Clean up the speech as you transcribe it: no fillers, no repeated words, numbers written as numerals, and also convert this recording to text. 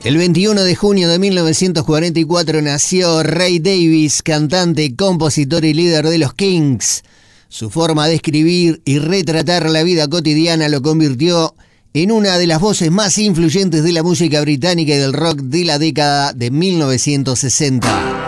El 21 de junio de 1944 nació Ray Davies, cantante, compositor y líder de los Kinks. Su forma de escribir y retratar la vida cotidiana lo convirtió en una de las voces más influyentes de la música británica y del rock de la década de 1960.